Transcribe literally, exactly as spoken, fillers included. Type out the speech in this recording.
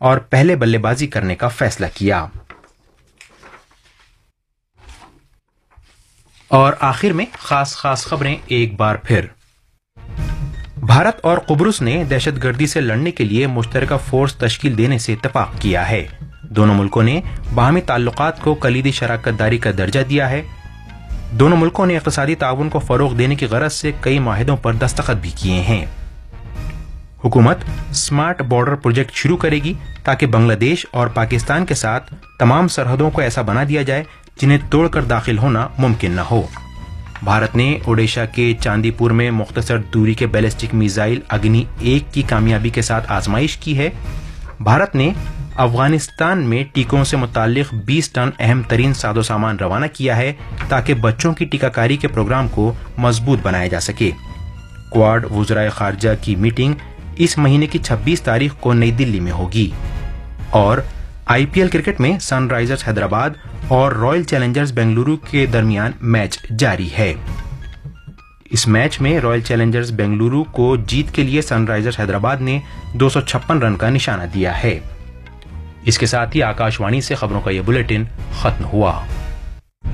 اور پہلے بلے بازی کرنے کا فیصلہ کیا۔ اور آخر میں خاص خاص خبریں ایک بار پھر۔ بھارت اور قبرص نے دہشت گردی سے لڑنے کے لیے مشترکہ فورس تشکیل دینے سے اتفاق کیا ہے۔ دونوں ملکوں نے باہمی تعلقات کو کلیدی شراکت داری کا درجہ دیا ہے۔ دونوں ملکوں نے اقتصادی تعاون کو فروغ دینے کی غرض سے کئی معاہدوں پر دستخط بھی کیے ہیں۔ حکومت سمارٹ بارڈر پروجیکٹ شروع کرے گی تاکہ بنگلہ دیش اور پاکستان کے ساتھ تمام سرحدوں کو ایسا بنا دیا جائے جنہیں توڑ کر داخل ہونا ممکن نہ ہو۔ بھارت نے اوڈیشہ کے چاندی پور میں مختصر دوری کے بیلسٹک میزائل اگنی ایک کی کامیابی کے ساتھ آزمائش کی ہے۔ بھارت نے افغانستان میں ٹیکوں سے متعلق بیس ٹن اہم ترین ساز و سامان روانہ کیا ہے تاکہ بچوں کی ٹیکہ کاری کے پروگرام کو مضبوط بنایا جا سکے۔ کوارڈ وزرائے خارجہ کی میٹنگ اس مہینے کی چھبیس تاریخ کو نئی دلی میں ہوگی۔ اور آئی پی ایل کرکٹ میں سن رائزرز حیدرآباد اور رائل چیلنجرز بنگلورو کے درمیان میچ جاری ہے۔ اس میچ میں رائل چیلنجرز بنگلورو کو جیت کے لیے سن رائزرز حیدرآباد نے دو سو چھپن رن کا نشانہ دیا ہے۔ اس کے ساتھ ہی آکاش وانی سے خبروں کا یہ بلیٹن ختم ہوا۔